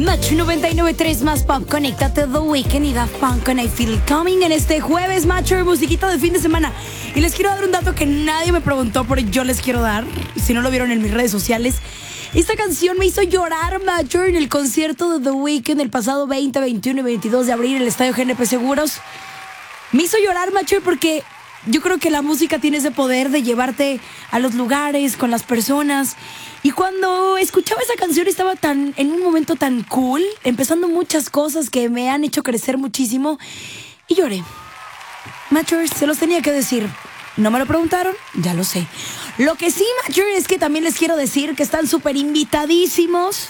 Match 99.3 más pop, conéctate The Weeknd y Daft Punk con I Feel It Coming en este jueves, Matcher, musiquita de fin de semana. Y les quiero dar un dato que nadie me preguntó, pero yo les quiero dar, si no lo vieron en mis redes sociales. Esta canción me hizo llorar, Matcher, en el concierto de The Weeknd el pasado 20, 21 y 22 de abril en el Estadio GNP Seguros. Me hizo llorar, Matcher, porque yo creo que la música tiene ese poder de llevarte a los lugares, con las personas. Y cuando escuchaba esa canción estaba en un momento tan cool, empezando muchas cosas que me han hecho crecer muchísimo. Y lloré. Matchers, se los tenía que decir. No me lo preguntaron, ya lo sé. Lo que sí, Matchers, es que también les quiero decir que están súper invitadísimos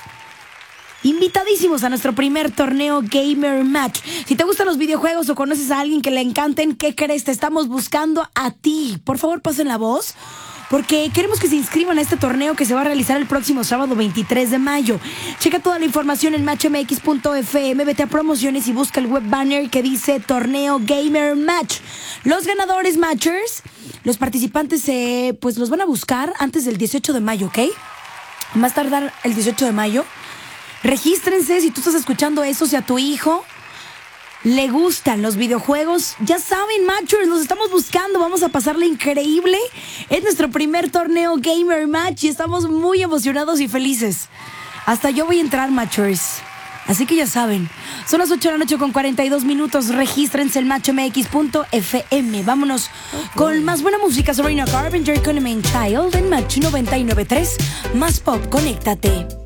a nuestro primer torneo Gamer Match. Si te gustan los videojuegos o conoces a alguien que le encanten, ¿qué crees? Te estamos buscando a ti. Por favor, pasen la voz, porque queremos que se inscriban a este torneo que se va a realizar el próximo sábado 23 de mayo. Checa toda la información en matchmx.fm, vete a promociones y busca el web banner que dice Torneo Gamer Match. Los ganadores, Matchers, los participantes, pues los van a buscar antes del 18 de mayo, ¿ok? Más tardar el 18 de mayo. Regístrense si tú estás escuchando eso, si a tu hijo le gustan los videojuegos. Ya saben, Matchers, los estamos buscando. Vamos a pasarle increíble. Es nuestro primer torneo Gamer Match y estamos muy emocionados y felices. Hasta yo voy a entrar, Matchers. Así que ya saben, son las 8 de la noche con 42 minutos. Regístrense en matchmx.fm. Vámonos con más buena música. Sabrina Carpenter con The Main Child en Match 99.3. Más pop, conéctate.